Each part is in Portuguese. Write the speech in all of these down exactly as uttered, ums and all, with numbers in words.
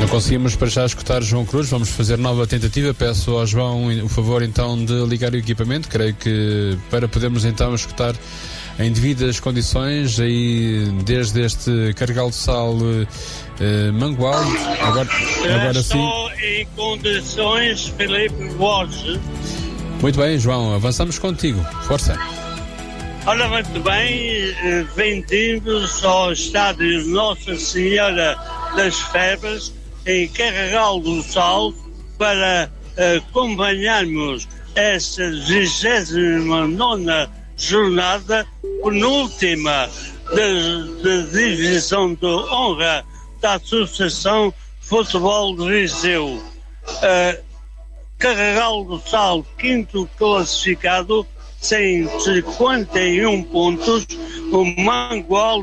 conseguimos para já escutar João Cruz, vamos fazer nova tentativa. Peço ao João o favor então de ligar o equipamento, creio que para podermos então escutar em devidas condições aí desde este Carregal de Sal eh, Mangualde. Agora, agora sim. Estou em condições, Filipe Borges. Muito bem, João, avançamos contigo. Força. Ora, muito bem, bem-vindos ao estádio Nossa Senhora das Febres, em Carregal do Sal, para acompanharmos esta vigésima nona jornada, penúltima da, da divisão de honra da Associação Futebol de Viseu. Uh, Carregal do Sal, quinto classificado, tem cinquenta e um pontos. O Mangualde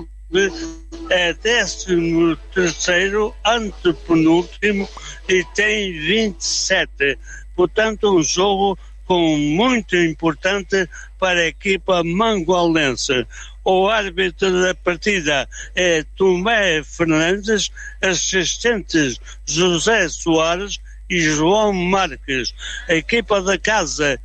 é décimo terceiro, antepenúltimo, e tem vinte e sete. Portanto, um jogo com muito importante para a equipa mangualdense. O árbitro da partida é Tomé Fernandes, assistentes José Soares e João Marques. A equipa da casa,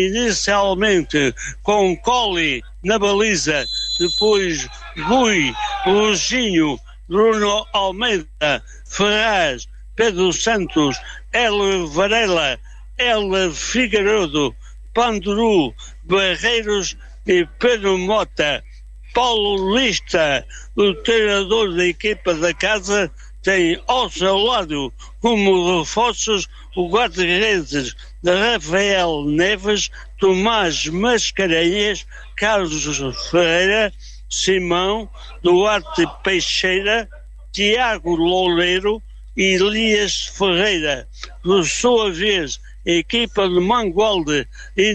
inicialmente com Colli na baliza, depois Rui, Luginho, Bruno Almeida, Ferraz, Pedro Santos, Hélio Varela, Hélio Figueiredo, Panduru, Barreiros e Pedro Mota. Paulo Lista, o treinador da equipa da casa, tem ao seu lado como reforços o guarda-redes de Rafael Neves, Tomás Mascarenhas, Carlos Ferreira, Simão, Duarte Peixeira, Tiago Loureiro e Elias Ferreira. Por sua vez, a equipa de Mangualde,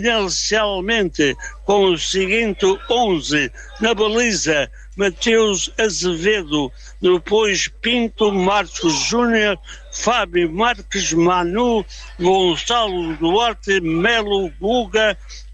inicialmente com o seguinte onze: na baliza, Mateus Azevedo, depois Pinto, Marcos Júnior, Fábio Marques, Manu, Gonçalo Duarte, Melo Guga,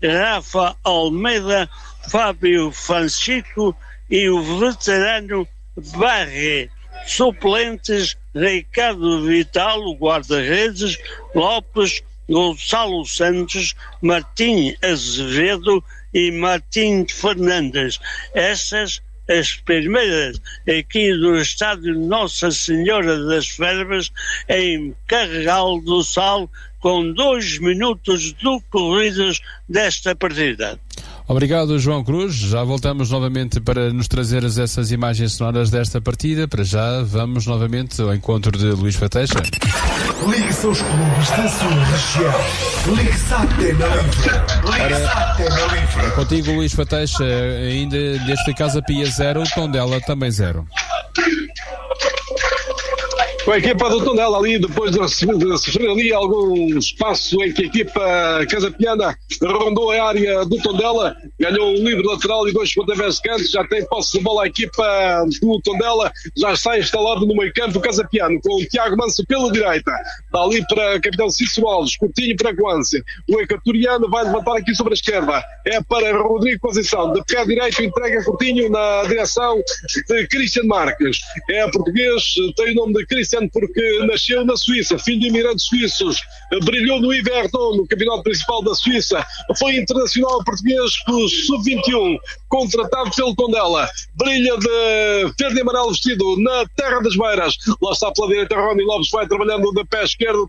Rafa Almeida, Fábio Francisco e o veterano Barre. Suplentes: Ricardo Vital, o guarda-redes, Lopes, Gonçalo Santos, Martim Azevedo e Martim Fernandes. Essas as primeiras aqui do estádio Nossa Senhora das Febres, em Carregal do Sal, com dois minutos decorridos desta partida. Obrigado, João Cruz. Já voltamos novamente para nos trazer essas imagens sonoras desta partida. Para já, vamos novamente ao encontro de Luís Fateixa. Ligue seus clubes da sua região. Ligue-se à Antena Livre. Ligue-se à Antena Livre. Contigo, Luís Fateixa, ainda deste Casa Pia zero, Tondela também zero. Com a equipa do Tondela ali, depois de sofrer ali algum espaço em que a equipa casapiana rondou a área do Tondela, ganhou um livre lateral e dois pontapés de canto, já tem posse de bola a equipa do Tondela, já está instalado no meio campo casapiano, com o Tiago Manso pela direita, está ali para o capitão Cícero Alves, Coutinho para Guance, o equatoriano vai levantar aqui sobre a esquerda, é para Rodrigo Conceição, de pé direito entrega Coutinho na direção de Cristian Marques, é português, tem o nome de Cristian porque nasceu na Suíça, filho de imigrantes suíços, brilhou no Yverton, no campeonato principal da Suíça, foi internacional português do sub vinte e um, contratado pelo Tondela, brilha de verde e amarelo vestido na terra das beiras, lá está pela direita Rony Lopes, vai trabalhando de pé esquerdo,